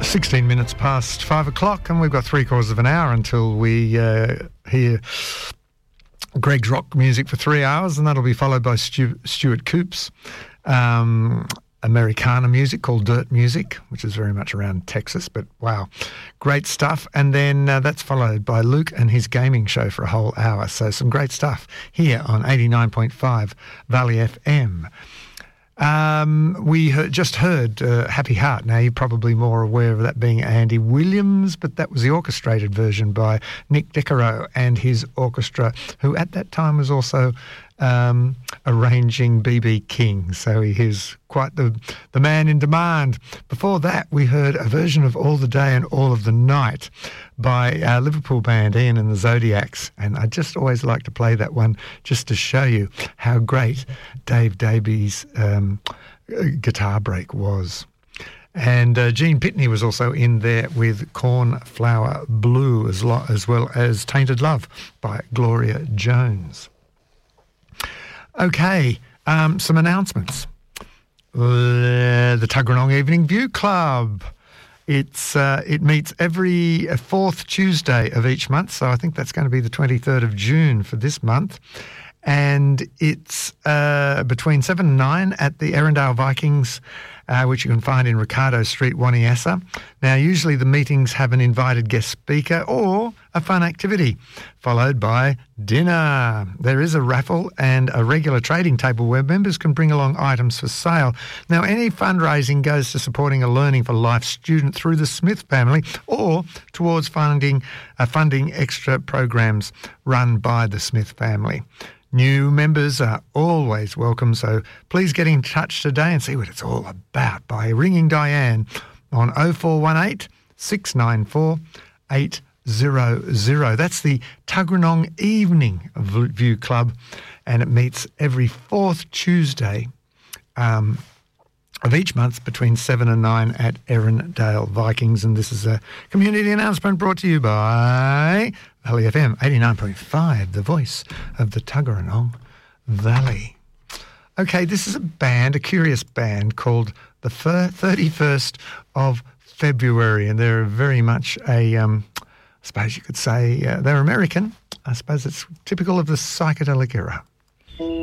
16 minutes past 5 o'clock, and we've got 3/4 of an hour until we hear Greg's rock music for 3 hours, and that'll be followed by Stuart Coop's Americana music called Dirt Music, which is very much around Texas, but wow, great stuff. And then that's followed by Luke and his gaming show for a whole hour. So some great stuff here on 89.5 Valley FM. We just heard Happy Heart. Now, you're probably more aware of that being Andy Williams, but that was the orchestrated version by Nick Decaro and his orchestra, who at that time was also arranging B.B. King. So he is quite the man in demand. Before that, we heard a version of All the Day and All of the Night by our Liverpool band, Ian and the Zodiacs. And I just always like to play that one just to show you how great Dave Davies' guitar break was. And Gene Pitney was also in there with Cornflower Blue, as well as Tainted Love by Gloria Jones. Okay, some announcements. The Tuggeranong Evening View Club. It meets every fourth Tuesday of each month, so I think that's going to be the 23rd of June for this month. And it's between 7 and 9 at the Erindale Vikings, which you can find in Ricardo Street, Waniassa. Now, usually the meetings have an invited guest speaker or a fun activity, followed by dinner. There is a raffle and a regular trading table where members can bring along items for sale. Now, any fundraising goes to supporting a Learning for Life student through the Smith family or towards funding extra programs run by the Smith family. New members are always welcome, so please get in touch today and see what it's all about by ringing Diane on 0418 694 800. That's the Tuggeranong Evening View Club, and it meets every fourth Tuesday of each month between 7 and 9 at Erindale Vikings. And this is a community announcement brought to you by Valley FM 89.5, the voice of the Tuggeranong Valley. Okay, this is a curious band called the 31st of February, and they're very much I suppose you could say, they're American. I suppose it's typical of the psychedelic era.